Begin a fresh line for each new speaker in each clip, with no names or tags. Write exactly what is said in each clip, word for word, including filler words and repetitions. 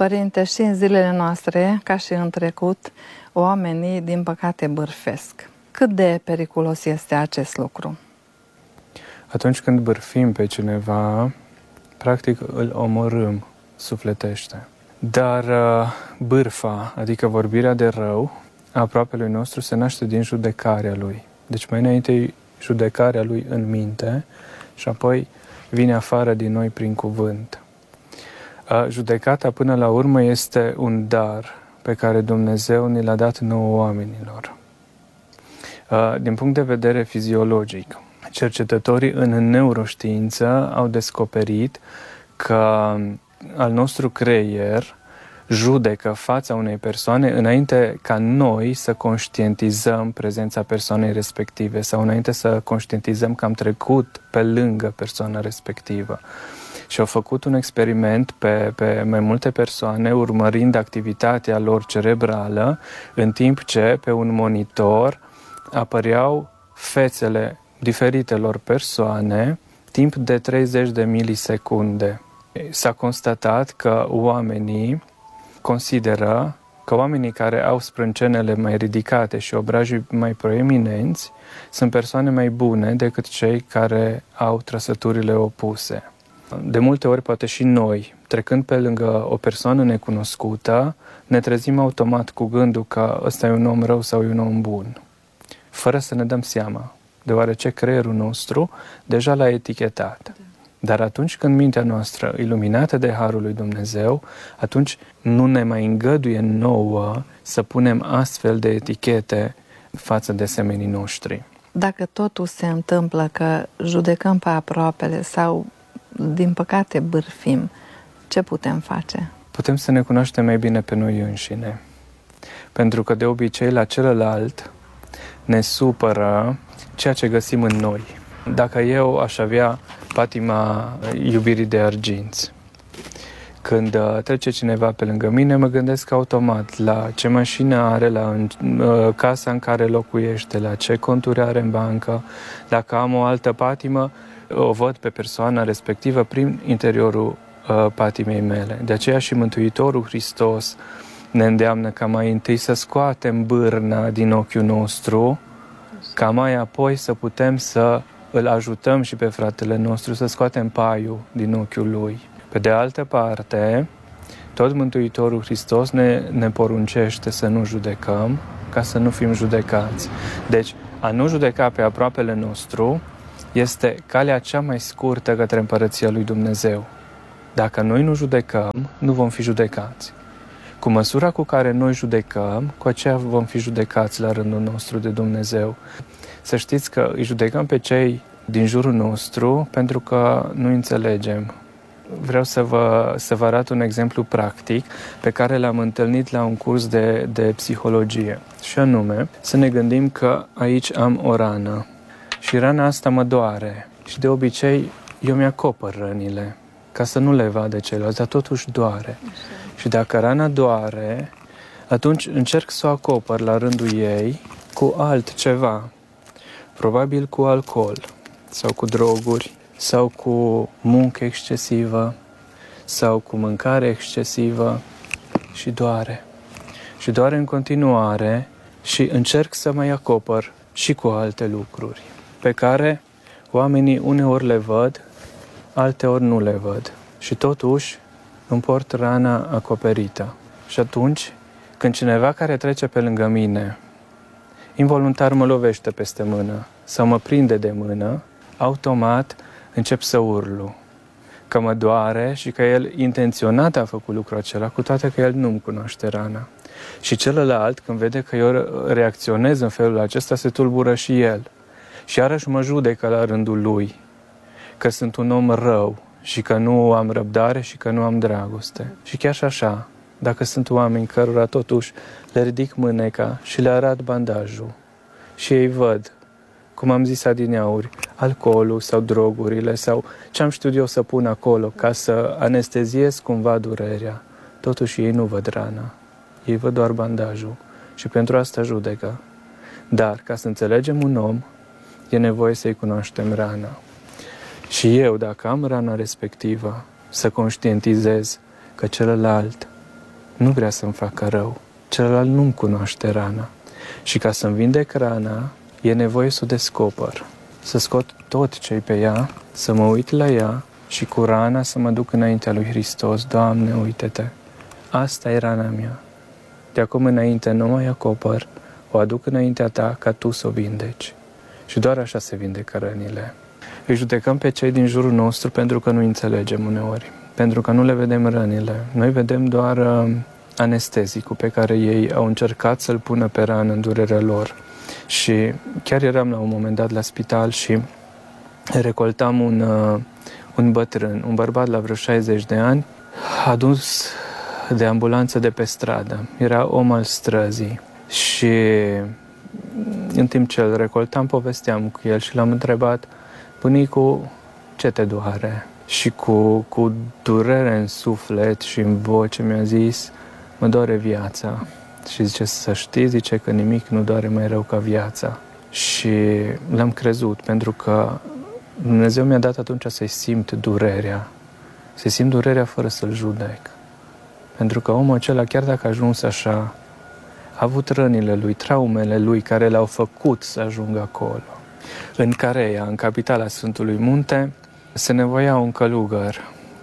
Părinte, și în zilele noastre, ca și în trecut, oamenii, din păcate, bârfesc. Cât de periculos este acest lucru?
Atunci când bârfim pe cineva, practic îl omorâm sufletește. Dar bârfa, adică vorbirea de rău, aproapelui nostru se naște din judecarea lui. Deci mai înainte e judecarea lui în minte și apoi vine afară din noi prin cuvânt. Judecata până la urmă este un dar pe care Dumnezeu ni l-a dat nouă oamenilor. Din punct de vedere fiziologic, cercetătorii în neuroștiință au descoperit că al nostru creier judecă fața unei persoane înainte ca noi să conștientizăm prezența persoanei respective sau înainte să conștientizăm că am trecut pe lângă persoana respectivă. Și au făcut un experiment pe, pe mai multe persoane urmărind activitatea lor cerebrală în timp ce pe un monitor apăreau fețele diferitelor persoane timp de treizeci de milisecunde. S-a constatat că oamenii consideră că oamenii care au sprâncenele mai ridicate și obrajii mai proeminenți sunt persoane mai bune decât cei care au trăsăturile opuse. De multe ori, poate și noi, trecând pe lângă o persoană necunoscută, ne trezim automat cu gândul că ăsta e un om rău sau e un om bun, fără să ne dăm seama, deoarece creierul nostru deja l-a etichetat. Dar atunci când mintea noastră, iluminată de Harul lui Dumnezeu, atunci nu ne mai îngăduie nouă să punem astfel de etichete față de semenii noștri.
Dacă totul se întâmplă că judecăm pe aproapele sau, din păcate, bârfim, ce putem face?
Putem să ne cunoaștem mai bine pe noi înșine. Pentru că de obicei la celălalt ne supără ceea ce găsim în noi. Dacă eu aș avea patima iubirii de arginți, când trece cineva pe lângă mine, mă gândesc automat la ce mașină are, la casa în care locuiește, la ce conturi are în bancă. Dacă am o altă patimă, o văd pe persoana respectivă prin interiorul uh, patimei mele. De aceea și Mântuitorul Hristos ne îndeamnă ca mai întâi să scoatem bârna din ochiul nostru, ca mai apoi să putem să îl ajutăm și pe fratele nostru să scoatem paiul din ochiul lui. Pe de altă parte, tot Mântuitorul Hristos ne, ne poruncește să nu judecăm, ca să nu fim judecați. Deci, a nu judeca pe aproapele nostru este calea cea mai scurtă către Împărăția lui Dumnezeu. Dacă noi nu judecăm, nu vom fi judecați. Cu măsura cu care noi judecăm, cu aceea vom fi judecați la rândul nostru de Dumnezeu. Să știți că îi judecăm pe cei din jurul nostru pentru că nu înțelegem. Vreau să vă, să vă arăt un exemplu practic pe care l-am întâlnit la un curs de, de psihologie. Și anume, să ne gândim că aici am o rană și rana asta mă doare. Și de obicei eu mi-acopăr rănile ca să nu le vadă ceilalți, dar totuși doare. Așa. Și dacă rana doare, atunci încerc să o acopăr la rândul ei cu altceva. Probabil cu alcool sau cu droguri sau cu muncă excesivă sau cu mâncare excesivă și doare. Și doare în continuare și încerc să mai acopăr și cu alte lucruri pe care oamenii uneori le văd, alteori nu le văd. Și totuși îmi port rana acoperită. Și atunci, când cineva care trece pe lângă mine involuntar mă lovește peste mână sau mă prinde de mână, automat încep să urlu că mă doare și că el intenționat a făcut lucrul acela, cu toate că el nu-mi cunoaște rana. Și celălalt, când vede că eu reacționez în felul acesta, se tulbură și el. Și iarăși mă judecă la rândul lui că sunt un om rău și că nu am răbdare și că nu am dragoste. Și chiar și așa, dacă sunt oameni cărora totuși le ridic mâneca și le arăt bandajul și ei văd, cum am zis adineauri, alcoolul sau drogurile sau ce am știut eu să pun acolo ca să anesteziez cumva durerea, totuși ei nu văd rana, ei văd doar bandajul și pentru asta judecă. Dar ca să înțelegem un om, e nevoie să-i cunoaștem rana. Și eu, dacă am rana respectivă, să conștientizez că celălalt nu vrea să-mi facă rău. Celălalt nu-mi cunoaște rana. Și ca să-mi vindec rana, e nevoie să o descoper, să scot tot ce-i pe ea, să mă uit la ea și cu rana să mă duc înaintea lui Hristos. Doamne, uite-te, asta e rana mea. De acum înainte nu mai acopăr, o aduc înaintea ta ca tu să o vindeci. Și doar așa se vindecă rănile. Îi judecăm pe cei din jurul nostru pentru că nu înțelegem uneori, pentru că nu le vedem rănile. Noi vedem doar uh, anestezicul pe care ei au încercat să-l pună pe rană în durerea lor. Și chiar eram la un moment dat la spital și recoltam un, uh, un bătrân, un bărbat la vreo șaizeci de ani, adus de ambulanță de pe stradă. Era om al străzii și în timp ce îl recoltam, povesteam cu el și l-am întrebat: bunicu, ce te doare? Și cu, cu durere în suflet și în voce mi-a zis: mă doare viața. Și zice: să știi, zice, că nimic nu doare mai rău ca viața. Și l-am crezut, pentru că Dumnezeu mi-a dat atunci să-i simt durerea, să-i simt durerea fără să-l judec. Pentru că omul acela, chiar dacă a ajuns așa, a avut rănile lui, traumele lui care l-au făcut să ajungă acolo. În Careia, în capitala Sfântului Munte, se nevoia un călugăr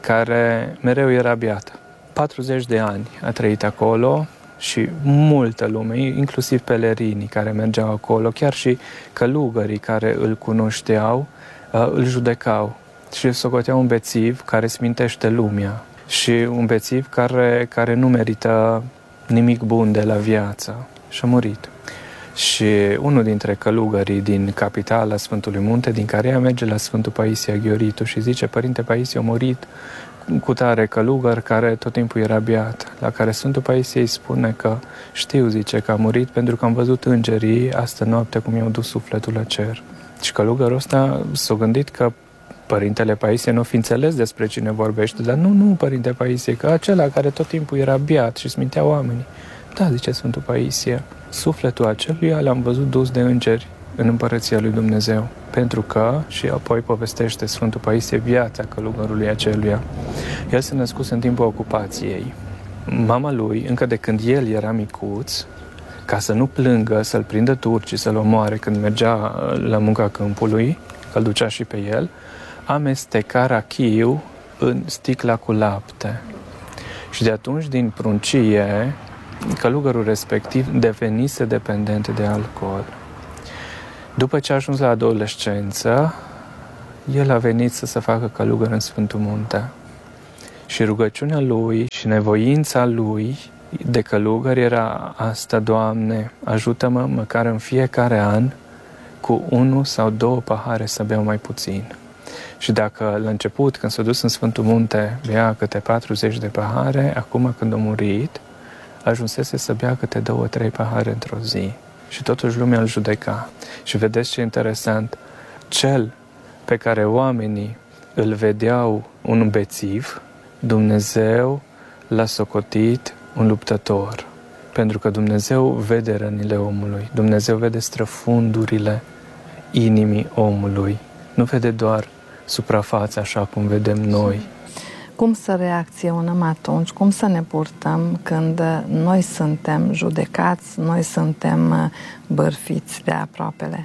care mereu era beat. patruzeci de ani a trăit acolo și multă lume, inclusiv pelerinii care mergeau acolo, chiar și călugării care îl cunoșteau, îl judecau și îl socoteau un bețiv care smintește lumea și un bețiv care, care nu merită nimic bun de la viață. Și a murit. Și unul dintre călugării din capitala Sfântului Munte, din Careia, merge la Sfântul Paisie Aghioritu și zice: Părinte Paisie, a murit cu tare călugăr care tot timpul era beat. La care Sfântul Paisie îi spune că știu, zice, că a murit pentru că am văzut îngerii astă noapte cum i-au dus sufletul la cer. Și călugărul ăsta s-a gândit că Părintele Paisie nu fi înțeles despre cine vorbește, dar nu, nu, Părinte Paisie, că acela care tot timpul era beat și smintea oamenii. Da, zice Sfântul Paisie, sufletul aceluia l-am văzut dus de îngeri în Împărăția lui Dumnezeu. Pentru că, și apoi povestește Sfântul Paisie viața călugărului aceluia, el se născuse în timpul ocupației. Mama lui, încă de când el era micuț, ca să nu plângă, să-l prindă turcii, să-l omoare când mergea la munca câmpului, că îl ducea și pe el, amesteca rachiu în sticla cu lapte. Și de atunci, din pruncie, călugărul respectiv devenise dependent de alcool. După ce a ajuns la adolescență, el a venit să se facă călugăr în Sfântul Munte. Și rugăciunea lui și nevoința lui de călugăr era asta: Doamne, ajută-mă măcar în fiecare an cu unul sau două pahare să beau mai puțin. Și dacă la început, când s-a dus în Sfântul Munte, bea câte patruzeci de pahare, acum când a murit, ajunsese să bea câte două, trei pahare într-o zi. Și totuși lumea îl judeca. Și vedeți ce interesant, cel pe care oamenii îl vedeau un bețiv, Dumnezeu l-a socotit un luptător. Pentru că Dumnezeu vede rănile omului, Dumnezeu vede străfundurile inimii omului. Nu vede doar suprafața așa cum vedem noi.
Cum să reacționăm atunci? Cum să ne purtăm când noi suntem judecați, noi suntem bârfiți de aproapele?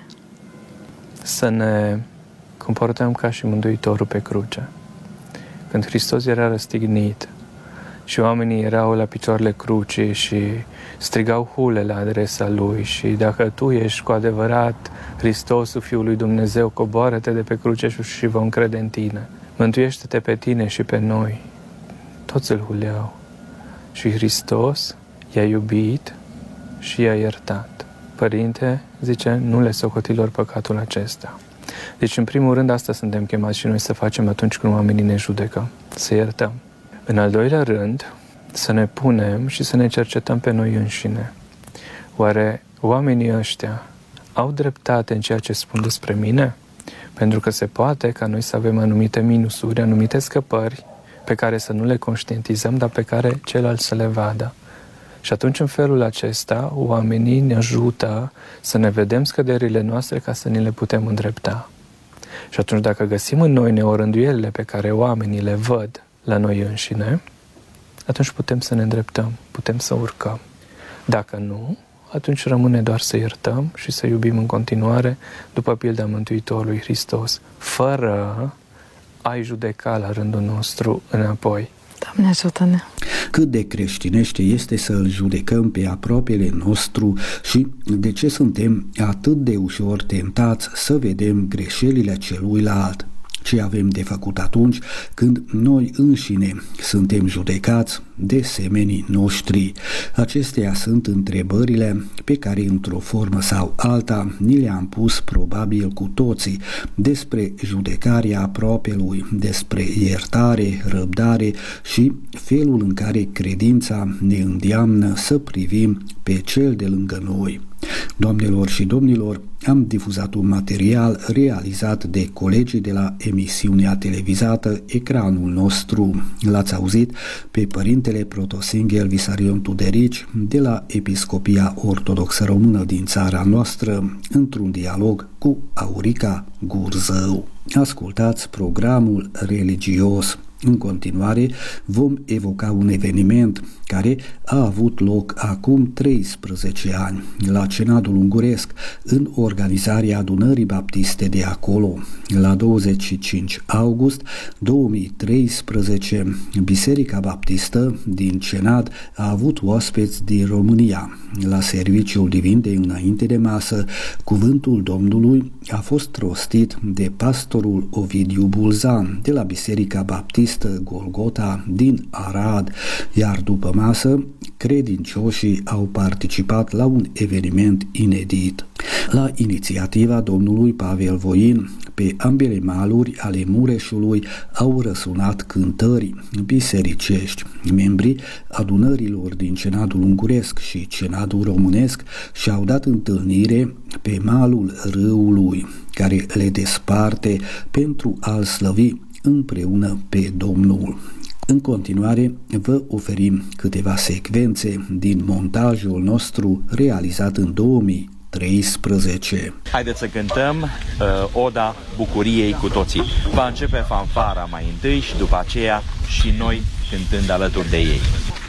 Să ne comportăm ca și Mântuitorul pe cruce. Când Hristos era răstignit și oamenii erau la picioarele crucii și strigau hule la adresa Lui și dacă Tu ești cu adevărat Hristosul, Fiul lui Dumnezeu, coboară-te de pe cruce și vom crede în Tine. Mântuiește-te pe tine și pe noi. Toți îl huleau. Și Hristos i-a iubit și i-a iertat. Părinte, zice, nu le socoti lor păcatul acesta. Deci, în primul rând, asta suntem chemați și noi să facem atunci când oamenii ne judecă. Să iertăm. În al doilea rând, să ne punem și să ne cercetăm pe noi înșine. Oare oamenii ăștia au dreptate în ceea ce spun despre mine? Pentru că se poate ca noi să avem anumite minusuri, anumite scăpări pe care să nu le conștientizăm, dar pe care celălalt să le vadă. Și atunci, în felul acesta, oamenii ne ajută să ne vedem scăderile noastre ca să ne le putem îndrepta. Și atunci, dacă găsim în noi neorânduielile pe care oamenii le văd la noi înșine, atunci putem să ne îndreptăm, putem să urcăm. Dacă nu, atunci rămâne doar să iertăm și să iubim în continuare după pilda Mântuitorului Hristos, fără a-i judeca la rândul nostru înapoi.
Doamne, ajută-ne!
Cât de creștinește este să îl judecăm pe aproapele nostru și de ce suntem atât de ușor tentați să vedem greșelile celuilalt. Ce avem de făcut atunci când noi înșine suntem judecați de semenii noștri? Acestea sunt întrebările pe care, într-o formă sau alta, ni le-am pus probabil cu toții despre judecarea aproapelui, despre iertare, răbdare și felul în care credința ne îndeamnă să privim pe cel de lângă noi. Doamnelor și domnilor, am difuzat un material realizat de colegii de la emisiunea televizată Ecranul Nostru. L-ați auzit pe Părintele Protosinghel Visarion Tuderici de la Episcopia Ortodoxă Română din țara noastră, într-un dialog cu Aurica Gurzău. Ascultați programul religios. În continuare, vom evoca un eveniment care a avut loc acum treisprezece ani la Cenadul Unguresc, în organizarea Adunării Baptiste de acolo. La douăzeci și cinci august două mii treisprezece, Biserica Baptistă din Cenad a avut oaspeți din România. La serviciul divin de înainte de masă, cuvântul Domnului a fost rostit de pastorul Ovidiu Bulzan de la Biserica Baptistă Golgota din Arad, iar după masă, credincioșii au participat la un eveniment inedit. La inițiativa domnului Pavel Voin, pe ambele maluri ale Mureșului au răsunat cântări bisericești. Membrii adunărilor din Cenadul Unguresc și Cenadul Românesc și-au dat întâlnire pe malul râului, care le desparte pentru a-L slăvi împreună pe Domnul. În continuare, vă oferim câteva secvențe din montajul nostru realizat în două mii treisprezece.
Haideți să cântăm uh, Oda Bucuriei cu toții. Va începe fanfara mai întâi și după aceea și noi cântând alături de ei.